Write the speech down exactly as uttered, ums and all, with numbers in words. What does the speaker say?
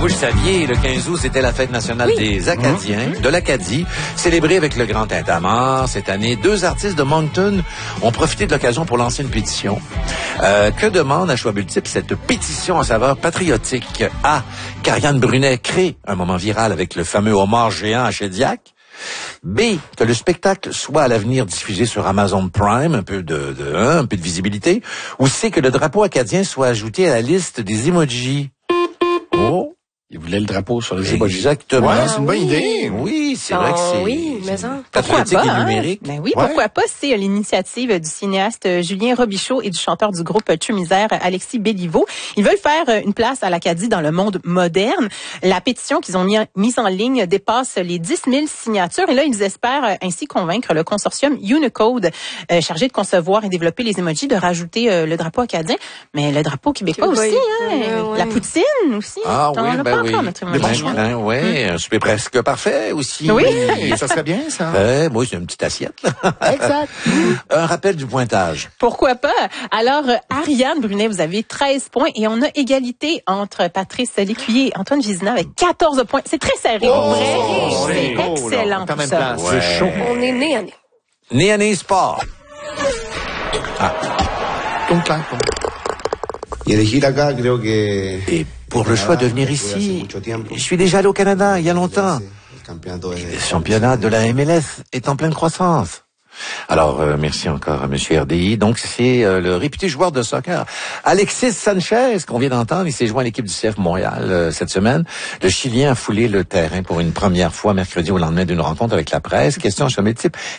Vous le saviez, le quinze août, c'était la fête nationale oui. des Acadiens, mmh. de l'Acadie, célébrée avec le Grand Tintamarre. Cette année, deux artistes de Moncton ont profité de l'occasion pour lancer une pétition. Euh, que demande à choix multiples cette pétition en saveur patriotique? A. qu'Ariane Brunet crée un moment viral avec le fameux homard géant à Shediac. B. que le spectacle soit à l'avenir diffusé sur Amazon Prime, un peu de, de hein, un peu de visibilité. Ou C. que le drapeau acadien soit ajouté à la liste des emojis. Oh! Il voulait le drapeau sur les emojis. Exactement. Ouais, c'est une bonne idée. Oui, c'est oh, vrai que c'est, oui, mais c'est hein. patriotique et hein? numérique. Ben oui, ouais. pourquoi pas? C'est l'initiative du cinéaste Julien Robichaud et du chanteur du groupe Tumisère, Alexis Béliveau. Ils veulent faire une place à l'Acadie dans le monde moderne. La pétition qu'ils ont mis en, mise en ligne dépasse les dix mille signatures et là, ils espèrent ainsi convaincre le consortium Unicode, euh, chargé de concevoir et développer les emojis, de rajouter euh, le drapeau acadien, mais le drapeau québécois aussi, oui, hein? Euh, oui. La poutine aussi. Ah oui, ben pas oui. Encore, notre emoji. Ben, ouais, un souper presque parfait aussi. Oui. oui. Ça serait bien, ça. Euh, moi, c'est une petite assiette, là. Exact. Un rappel du pointage. Pourquoi pas? Alors, Ariane Brunet, vous avez treize points et on a égalité entre Patrice Lécuyer et Antoine Gizina avec quatorze points. C'est très serré. Oh, vrai. oh, c'est oh, excellent là, tout ça. Ouais. C'est chaud. On est né à né. Né à né sport. Ah. Donc, là, Et pour le choix de venir ici, je suis déjà allé au Canada il y a longtemps. Le championnat de la M L S est en pleine croissance. Alors, euh, merci encore à Monsieur R D I. Donc, c'est euh, le réputé joueur de soccer, Alexis Sanchez, qu'on vient d'entendre. Il s'est joint à l'équipe du C F Montréal euh, cette semaine. Le Chilien a foulé le terrain pour une première fois mercredi au lendemain d'une rencontre avec la presse. Question sur mes types.